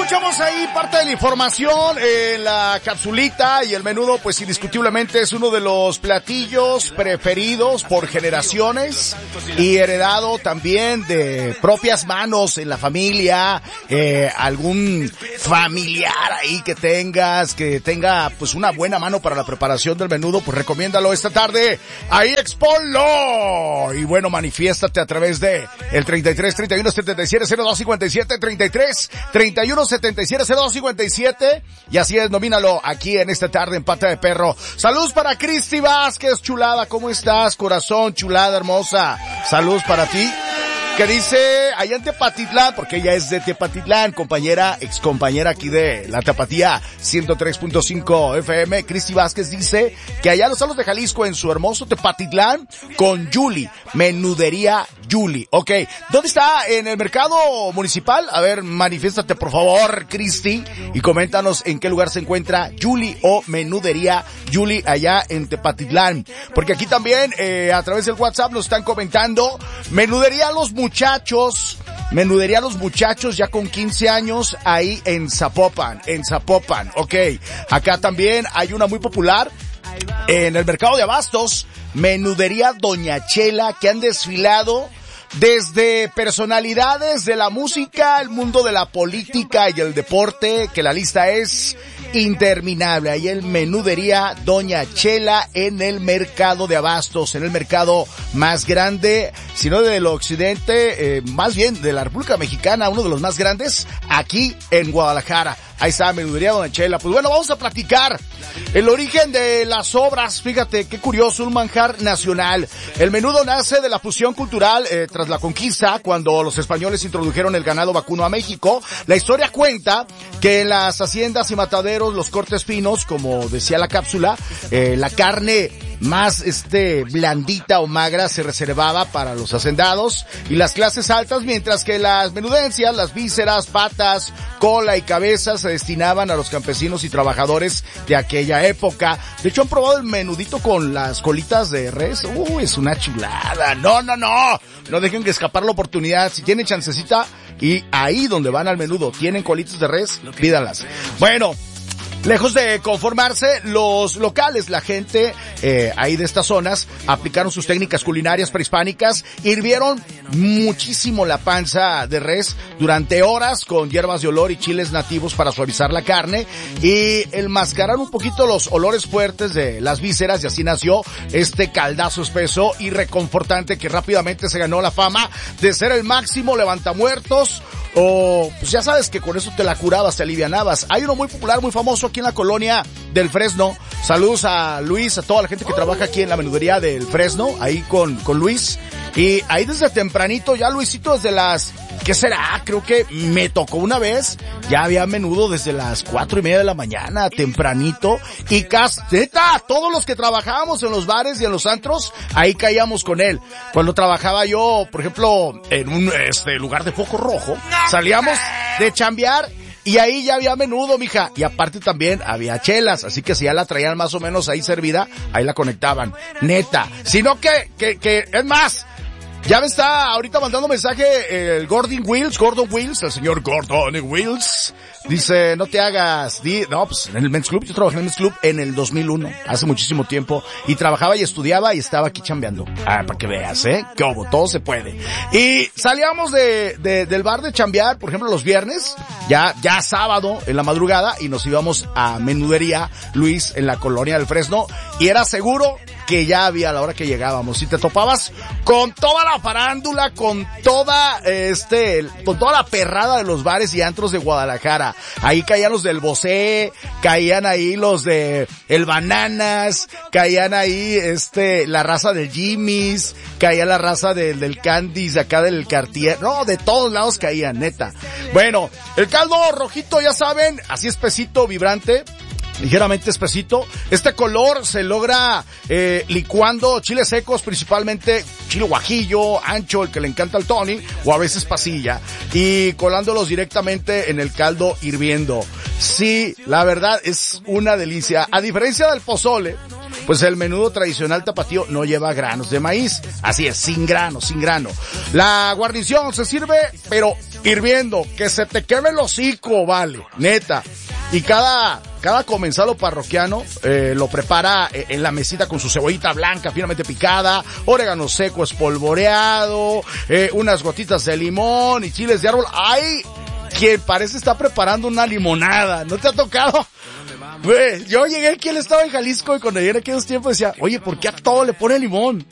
escuchamos ahí parte de la información en la capsulita, y el menudo pues indiscutiblemente es uno de los platillos preferidos por generaciones y heredado también de propias manos en la familia. Algún familiar ahí que tenga pues una buena mano para la preparación del menudo, pues recomiéndalo esta tarde, ahí exponlo. Y bueno, manifiéstate a través de el 33 31 77 02 57, 33 31 77 02 57, y así es, nomínalo aquí en esta tarde en Pata de Perro. Saludos para Cristi Vázquez, chulada, ¿cómo estás, corazón, chulada hermosa? Saludos para ti. Que dice, allá en Tepatitlán, porque ella es de Tepatitlán, excompañera aquí de la Tapatía 103.5 FM, Cristi Vázquez dice que allá en los Altos de Jalisco, en su hermoso Tepatitlán, con Yuli, menudería Yuli. Ok, ¿dónde está? ¿En el mercado municipal? A ver, manifiéstate por favor, Cristi, y coméntanos en qué lugar se encuentra Yuli o menudería Yuli allá en Tepatitlán. Porque aquí también, a través del WhatsApp nos están comentando, menudería Los Muchachos ya con 15 años ahí en Zapopan, ok. Acá también hay una muy popular en el mercado de abastos, menudería Doña Chela, que han desfilado desde personalidades de la música, el mundo de la política y el deporte, que la lista es interminable. Ahí el menudería Doña Chela en el mercado de abastos, en el mercado más grande, si no del occidente, más bien de la República Mexicana, uno de los más grandes aquí en Guadalajara. Ahí está, menudería Doña Chela. Pues bueno, vamos a platicar el origen de las obras. Fíjate, qué curioso, un manjar nacional. El menudo nace de la fusión cultural tras la conquista, cuando los españoles introdujeron el ganado vacuno a México. La historia cuenta que en las haciendas y mataderos, los cortes finos, como decía la cápsula, la carne más blandita o magra se reservaba para los hacendados y las clases altas, mientras que las menudencias, las vísceras, patas, cola y cabezas se destinaban a los campesinos y trabajadores de aquella época. De hecho, ¿han probado el menudito con las colitas de res? Es una chulada. No dejen que escapar la oportunidad. Si tienen chancecita y ahí donde van al menudo tienen colitas de res, pídanlas. Bueno, lejos de conformarse, los locales, la gente ahí de estas zonas, aplicaron sus técnicas culinarias prehispánicas, hirvieron muchísimo la panza de res durante horas con hierbas de olor y chiles nativos para suavizar la carne, y enmascararon un poquito los olores fuertes de las vísceras, y así nació este caldazo espeso y reconfortante que rápidamente se ganó la fama de ser el máximo levantamuertos. O, pues ya sabes que con eso te la curabas, te alivianabas. Hay uno muy popular, muy famoso aquí en la colonia del Fresno. Saludos a Luis, a toda la gente que trabaja aquí en la menudería del Fresno, ahí con Luis. Y ahí desde tempranito, ya Luisito desde las, ¿qué será? Creo que me tocó una vez, ya había menudo desde las 4:30 de la mañana, tempranito. Y neta, todos los que trabajábamos en los bares y en los antros, ahí caíamos con él. Cuando trabajaba yo, por ejemplo, en un lugar de foco rojo, salíamos de chambear y ahí ya había menudo, mija. Y aparte también había chelas, así que si ya la traían más o menos ahí servida, ahí la conectaban. Neta. Sino que es más, ya me está ahorita mandando mensaje el Gordon Wills, el señor Gordon Wills. Dice, no te hagas, pues en el Men's Club, yo trabajé en el Men's Club en el 2001, hace muchísimo tiempo, y trabajaba y estudiaba y estaba aquí chambeando. Para que veas, que obo, todo se puede. Y salíamos del bar de chambear, por ejemplo, los viernes, ya sábado en la madrugada, y nos íbamos a Menudería Luis en la colonia del Fresno, y era seguro que ya había a la hora que llegábamos. Si te topabas con toda la farándula, con toda la perrada de los bares y antros de Guadalajara. Ahí caían los del Bosé, caían ahí los de el Bananas, caían ahí la raza del Jimmy's, caía la raza del Candies, acá del Cartier. No, de todos lados caían, neta. Bueno, el caldo rojito, ya saben, así espesito, vibrante, ligeramente espesito. Este color se logra licuando chiles secos, principalmente chile guajillo, ancho, el que le encanta al Tony, o a veces pasilla, y colándolos directamente en el caldo hirviendo. Sí, la verdad es una delicia. A diferencia del pozole, pues el menudo tradicional tapatío no lleva granos de maíz. Así es, sin grano. La guarnición se sirve, pero hirviendo, que se te queme el hocico, vale, neta. Y cada comensal o parroquiano lo prepara en la mesita con su cebollita blanca finamente picada, orégano seco espolvoreado, unas gotitas de limón y chiles de árbol. ¡Ay! Quien parece está preparando una limonada. ¿No te ha tocado? Yo llegué aquí al estado de Jalisco y cuando llegué en aquellos tiempos decía, oye, ¿por qué a todo le pone limón?